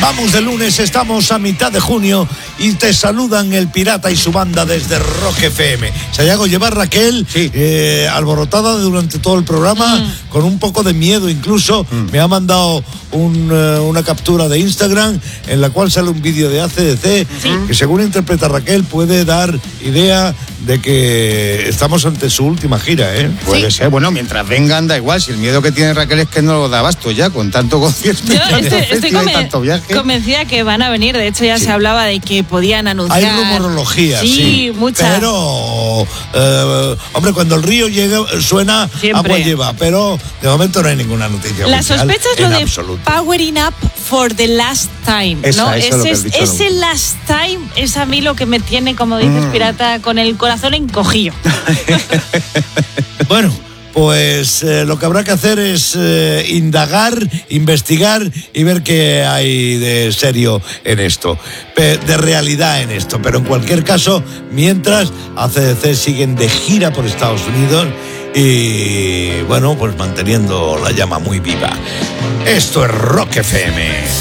Vamos de lunes, estamos a mitad de junio y te saludan el Pirata y su banda desde Rock FM. Se hago llevar Raquel, sí. Alborotada durante todo el programa, con un poco de miedo incluso. Me ha mandado una captura de Instagram en la cual sale un vídeo de AC/DC que, según interpreta Raquel, puede dar idea de que estamos ante su última gira, ¿eh? Puede ser, bueno, mientras vengan da igual, si el miedo que tiene Raquel es que no lo da abasto ya, con tanto concierto y tanto viaje. Convencida que van a venir, de hecho ya se hablaba de que podían anunciar. Hay rumorología, sí, mucha. Pero, hombre, cuando el río llega, suena, siempre. Agua lleva, pero de momento no hay ninguna noticia. La sospecha es lo de absoluto. Powering Up for the Last Time, ¿no? Ese last time es a mí lo que me tiene, como dices, Pirata, con el corazón encogido. Bueno, pues lo que habrá que hacer es indagar, investigar y ver qué hay de serio en esto, de realidad en esto. Pero en cualquier caso, mientras, AC/DC siguen de gira por Estados Unidos y, bueno, pues manteniendo la llama muy viva. Esto es Rock FM.